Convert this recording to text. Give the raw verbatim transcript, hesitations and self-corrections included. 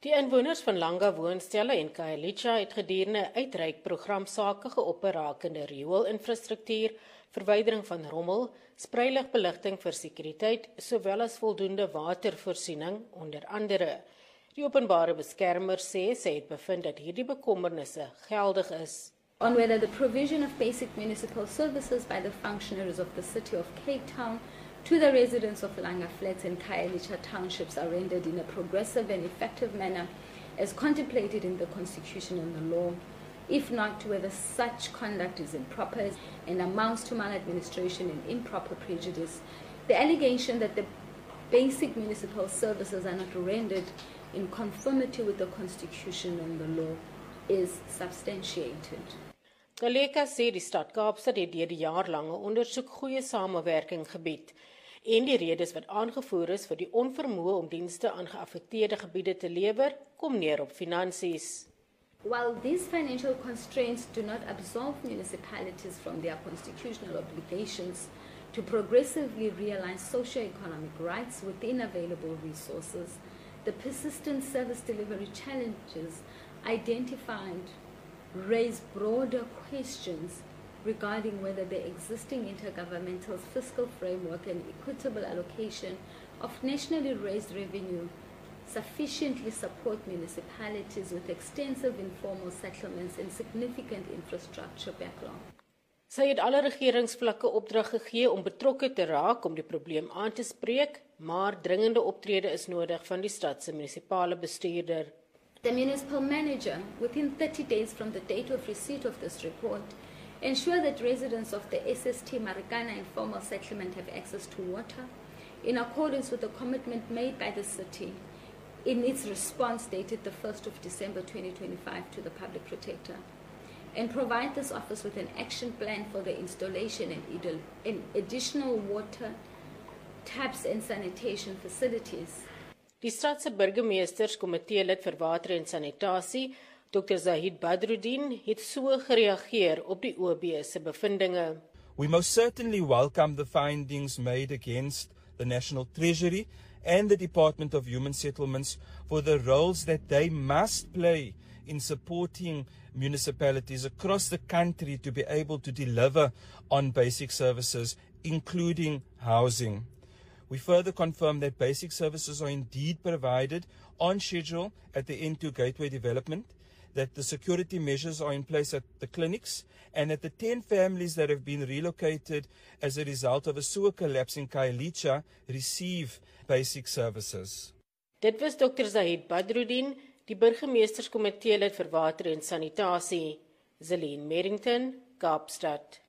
Die inwoners van Langa woonstelle en Khayelitsha het gedurende 'n uitreikprogram sake geopper rakende riool-infrastruktuur, verwydering van rommel, spreiligbeligting vir sekuriteit, sowel as voldoende watervoorsiening, onder andere. Die openbare beskermer sê sy het bevind dat hierdie bekommernisse geldig is. On whether the provision of basic municipal services by the functionaries of the City of Cape Town to the residents of Langa Flats and Khayelitsha townships are rendered in a progressive and effective manner as contemplated in the Constitution and the law. If not, whether such conduct is improper and amounts to maladministration and improper prejudice. The allegation that the basic municipal services are not rendered in conformity with the Constitution and the law is substantiated. Galeka sê die stad Kaapstad het deur die jaarlange ondersoek goeie samewerking gebied. En die redes wat aangevoer is vir die onvermoë om dienste aan geaffekteerde gebiede te lewer, kom neer op finansies. While these financial constraints do not absolve municipalities from their constitutional obligations to progressively realize socio-economic rights within available resources, the persistent service delivery challenges identified raise broader questions regarding whether the existing intergovernmental fiscal framework and equitable allocation of nationally raised revenue sufficiently support municipalities with extensive informal settlements and significant infrastructure backlog. Sy het alle regeringsvlakke opdrag gegee om betrokke te raak om die probleem aan te spreek, maar dringende optrede is nodig van die stad se munisipale bestuurder. The municipal manager, within thirty days from the date of receipt of this report, ensure that residents of the S S T Marikana informal settlement have access to water in accordance with the commitment made by the city in its response dated the first of December twenty twenty-five to the Public Protector, and provide this office with an action plan for the installation and additional water taps and sanitation facilities. Die stad se burgemeesterskomitee lid vir water en sanitasie, Dokter Zahid Badruddin, het so gereageer op die O B se bevindinge. We most certainly welcome the findings made against the National Treasury and the Department of Human Settlements for the roles that they must play in supporting municipalities across the country to be able to deliver on basic services, including housing. We further confirm that basic services are indeed provided on schedule at the N two Gateway development, that the security measures are in place at the clinics, and that the ten families that have been relocated as a result of a sewer collapse in Khayelitsha receive basic services. Dit was Dokter Zahid Badruddin, die burgemeesterskomitee lid vir water en sanitasie, Zelene Merrington, Kaapstad.